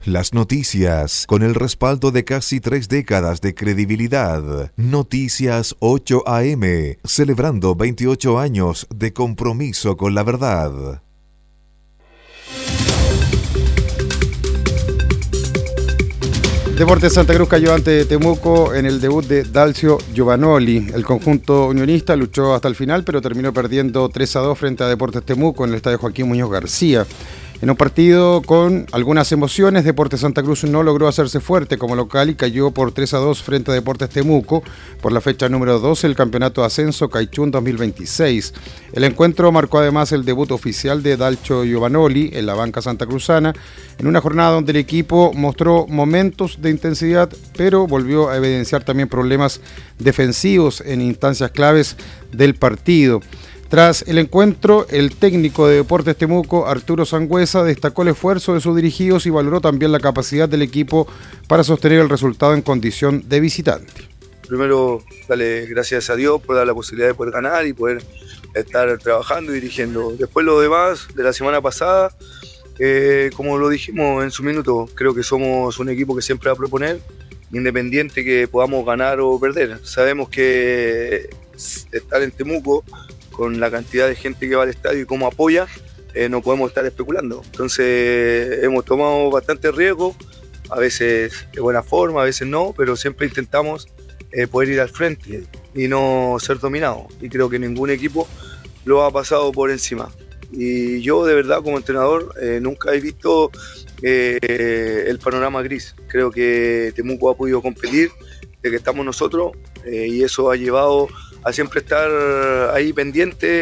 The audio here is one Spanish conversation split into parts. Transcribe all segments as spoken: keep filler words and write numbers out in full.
Las noticias, con el respaldo de casi tres décadas de credibilidad. Noticias ocho A M, celebrando veintiocho años de compromiso con la verdad. Deportes Santa Cruz cayó ante Temuco en el debut de Dalcio Giovanoli. El conjunto unionista luchó hasta el final, pero terminó perdiendo tres a dos frente a Deportes Temuco en el estadio Joaquín Muñoz García. En un partido con algunas emociones, Deportes Santa Cruz no logró hacerse fuerte como local y cayó por tres a dos frente a Deportes Temuco por la fecha número doce del Campeonato de Ascenso Caichún dos mil veintiséis. El encuentro marcó además el debut oficial de Dalcio Giovanoli en la banca santacruzana, en una jornada donde el equipo mostró momentos de intensidad, pero volvió a evidenciar también problemas defensivos en instancias claves del partido. Tras el encuentro, el técnico de Deportes Temuco, Arturo Sangüesa, destacó el esfuerzo de sus dirigidos y valoró también la capacidad del equipo para sostener el resultado en condición de visitante. Primero, darle gracias a Dios por dar la posibilidad de poder ganar y poder estar trabajando y dirigiendo. Después lo demás, de la semana pasada, eh, como lo dijimos en su minuto, creo que somos un equipo que siempre va a proponer, independiente que podamos ganar o perder. Sabemos que estar en Temuco, con la cantidad de gente que va al estadio y cómo apoya, eh, no podemos estar especulando. Entonces hemos tomado bastante riesgo, a veces de buena forma, a veces no, pero siempre intentamos eh, poder ir al frente y no ser dominados. Y creo que ningún equipo lo ha pasado por encima. Y yo de verdad como entrenador eh, nunca he visto eh, el panorama gris. Creo que Temuco ha podido competir de que estamos nosotros eh, y eso ha llevado a siempre estar ahí pendiente,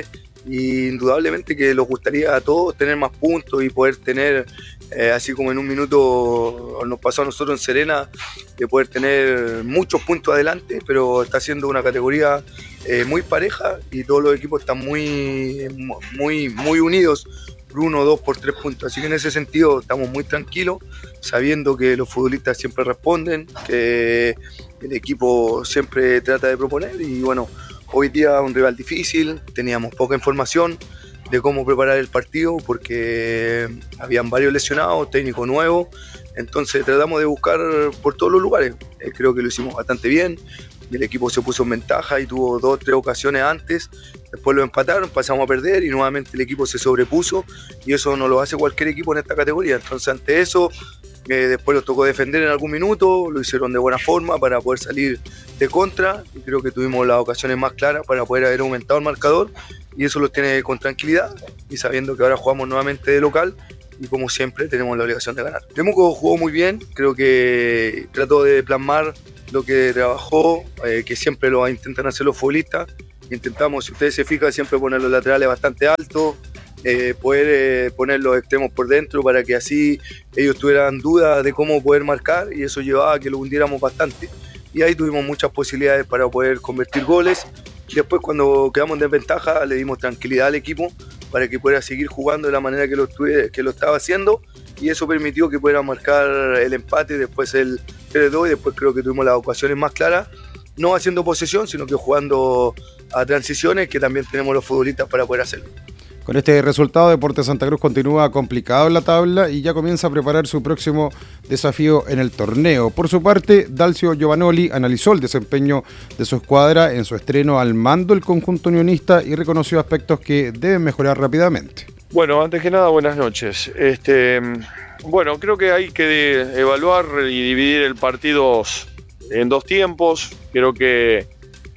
y indudablemente que nos gustaría a todos tener más puntos y poder tener, eh, así como en un minuto nos pasó a nosotros en Serena, de poder tener muchos puntos adelante, pero está siendo una categoría eh, muy pareja y todos los equipos están muy, muy, muy unidos por uno, dos, por tres puntos, así que en ese sentido estamos muy tranquilos, sabiendo que los futbolistas siempre responden, que el equipo siempre trata de proponer y bueno, hoy día un rival difícil, teníamos poca información de cómo preparar el partido porque habían varios lesionados, técnico nuevo, entonces tratamos de buscar por todos los lugares. Eh, creo que lo hicimos bastante bien, el equipo se puso en ventaja y tuvo dos o tres ocasiones antes, después lo empataron, pasamos a perder y nuevamente el equipo se sobrepuso y eso no lo hace cualquier equipo en esta categoría, entonces ante eso Eh, después los tocó defender en algún minuto, lo hicieron de buena forma para poder salir de contra y creo que tuvimos las ocasiones más claras para poder haber aumentado el marcador y eso los tiene con tranquilidad y sabiendo que ahora jugamos nuevamente de local y como siempre tenemos la obligación de ganar. Temuco jugó muy bien, creo que trató de plasmar lo que trabajó, eh, que siempre lo intentan hacer los futbolistas. Intentamos, si ustedes se fijan, siempre poner los laterales bastante altos, Eh, poder eh, poner los extremos por dentro para que así ellos tuvieran dudas de cómo poder marcar y eso llevaba a que lo hundiéramos bastante y ahí tuvimos muchas posibilidades para poder convertir goles y después cuando quedamos en desventaja le dimos tranquilidad al equipo para que pudiera seguir jugando de la manera que lo, estuve, que lo estaba haciendo y eso permitió que pudiera marcar el empate, después el tres dos y después creo que tuvimos las ocasiones más claras, no haciendo posesión sino que jugando a transiciones que también tenemos los futbolistas para poder hacerlo. Con este resultado, Deportes Santa Cruz continúa complicado en la tabla y ya comienza a preparar su próximo desafío en el torneo. Por su parte, Dalcio Giovanoli analizó el desempeño de su escuadra en su estreno al mando del conjunto unionista y reconoció aspectos que deben mejorar rápidamente. Bueno, antes que nada, buenas noches. Este, bueno, creo que hay que evaluar y dividir el partido en dos tiempos. Creo que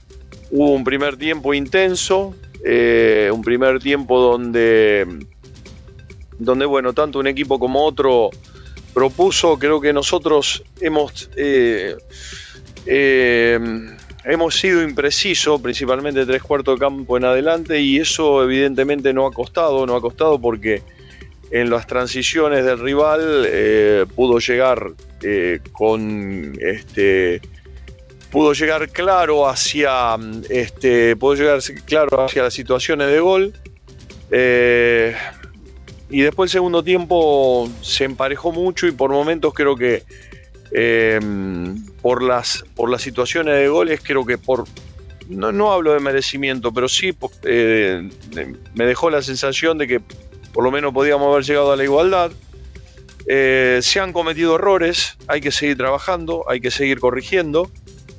hubo un primer tiempo intenso, Eh, un primer tiempo donde, donde, bueno, tanto un equipo como otro propuso. Creo que nosotros hemos, eh, eh, hemos sido imprecisos, principalmente tres cuartos de campo en adelante, y eso evidentemente no ha costado, no ha costado porque en las transiciones del rival eh, pudo llegar eh, con este pudo llegar claro hacia este pudo llegar claro hacia las situaciones de gol eh, y después el segundo tiempo se emparejó mucho y por momentos creo que eh, por las por las situaciones de goles creo que por no, no hablo de merecimiento pero sí eh, me dejó la sensación de que por lo menos podíamos haber llegado a la igualdad. Eh, se han cometido errores, hay que seguir trabajando, hay que seguir corrigiendo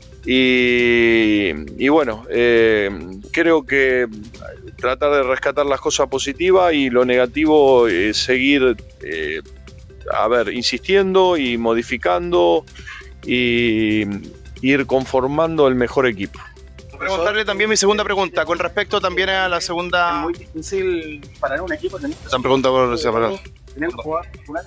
y, y bueno, eh, creo que tratar de rescatar las cosas positivas y lo negativo eh, seguir eh, a ver, insistiendo y modificando y ir conformando el mejor equipo. Preguntarle también mi segunda pregunta, con respecto también a la segunda... Es muy difícil para un equipo tener... Esa pregunta por separado. Tener que jugar una...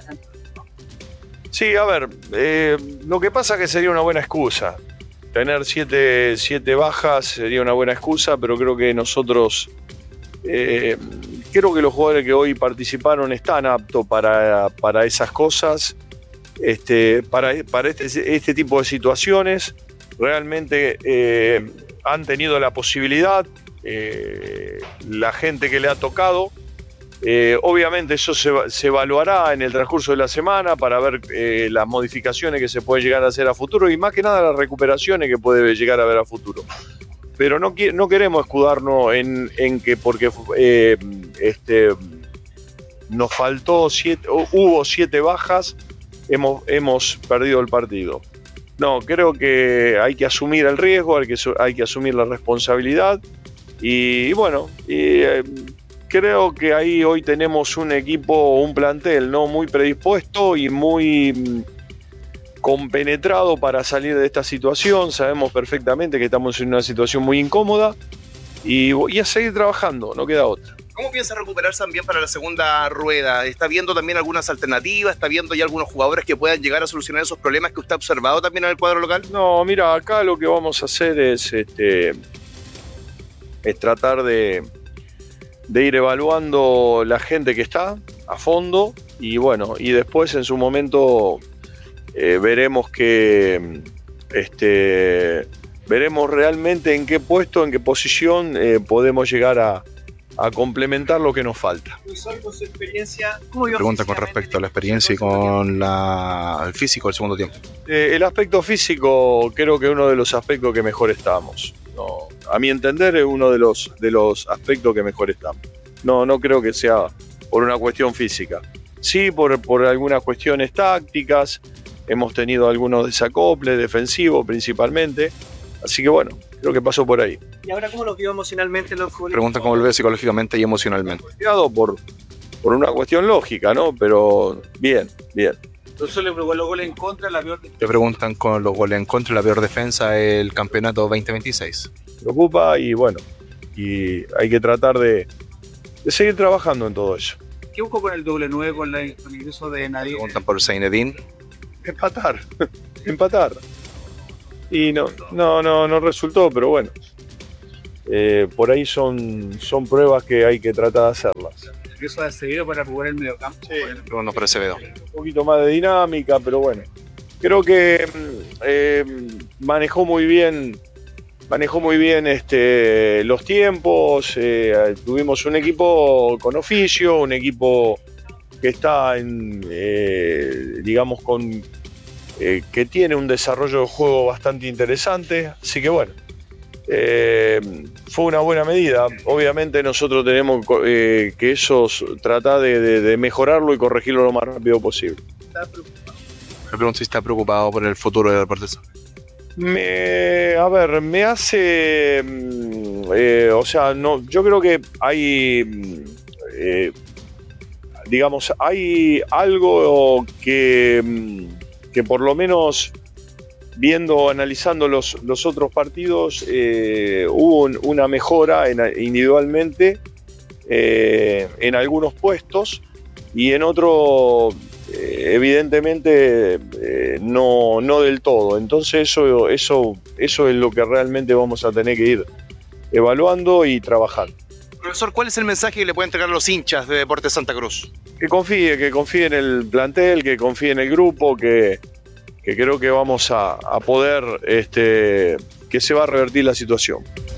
Sí, a ver, eh, lo que pasa es que sería una buena excusa. Tener siete, siete bajas sería una buena excusa, pero creo que nosotros... Eh, creo que los jugadores que hoy participaron están aptos para, para esas cosas, este, para, para este, este tipo de situaciones. Realmente eh, han tenido la posibilidad, eh, la gente que le ha tocado. Eh, obviamente eso se, se evaluará en el transcurso de la semana para ver eh, las modificaciones que se pueden llegar a hacer a futuro y más que nada las recuperaciones que puede llegar a haber a futuro. Pero no, no queremos escudarnos en, en que porque eh, este, nos faltó siete, hubo siete bajas, hemos, hemos perdido el partido. No, creo que hay que asumir el riesgo, hay que, hay que asumir la responsabilidad y, y bueno, y, eh, creo que ahí hoy tenemos un equipo, un plantel no muy predispuesto y muy compenetrado para salir de esta situación. Sabemos perfectamente que estamos en una situación muy incómoda y, y a seguir trabajando, no queda otra. ¿Cómo piensa recuperarse también para la segunda rueda? ¿Está viendo también algunas alternativas? ¿Está viendo ya algunos jugadores que puedan llegar a solucionar esos problemas que usted ha observado también en el cuadro local? No, mira, acá lo que vamos a hacer es, este, es tratar de, de ir evaluando la gente que está a fondo y bueno, y después en su momento eh, veremos que este, veremos realmente en qué puesto, en qué posición eh, podemos llegar a a complementar lo que nos falta. Con su experiencia, pregunta con respecto a la experiencia y con la, el físico del segundo tiempo. Eh, el aspecto físico creo que es uno de los aspectos que mejor estamos. No, a mi entender es uno de los, de los aspectos que mejor estamos. No, no creo que sea por una cuestión física. Sí, por, por algunas cuestiones tácticas, hemos tenido algunos desacoples defensivos principalmente, así que bueno, creo que pasó por ahí. ¿Y ahora cómo lo vio emocionalmente los futbolistas? Pregunta cómo lo ve psicológicamente y emocionalmente. Por, por una cuestión lógica, ¿no? Pero bien, bien. Entonces le preocupó los goles en contra, la peor... Te preguntan con los goles en contra, la peor defensa del campeonato veinte veintiséis. Preocupa y bueno, y hay que tratar de, de seguir trabajando en todo eso. ¿Qué buscó con el doble nueve, con, la, con el ingreso de Nadie? Preguntan por Zeinedine. Empatar, empatar. Y no, no, no, no resultó, pero bueno. Eh, por ahí son, son pruebas que hay que tratar de hacerlas. Eso ha servido para jugar el mediocampo. Sí, no por Acevedo. Un poquito más de dinámica, pero bueno. Creo que eh, manejó muy bien, manejó muy bien este, los tiempos. Eh, tuvimos un equipo con oficio, un equipo que está en, eh, digamos, con eh, que tiene un desarrollo de juego bastante interesante. Así que bueno. Eh, fue una buena medida. Obviamente nosotros tenemos eh, que eso tratar de, de, de mejorarlo y corregirlo lo más rápido posible. Me pregunto si está preocupado por el futuro del Deportes. Me, a ver, me hace, eh, o sea, no, yo creo que hay, eh, digamos, hay algo que, que por lo menos viendo, analizando los, los otros partidos, eh, hubo un, una mejora en, individualmente eh, en algunos puestos y en otros, eh, evidentemente, eh, no, no del todo. Entonces eso, eso, eso es lo que realmente vamos a tener que ir evaluando y trabajando. Profesor, ¿cuál es el mensaje que le puede entregar a los hinchas de Deportes Santa Cruz? Que confíe, que confíe en el plantel, que confíe en el grupo, que que creo que vamos a, a poder, este, que se va a revertir la situación.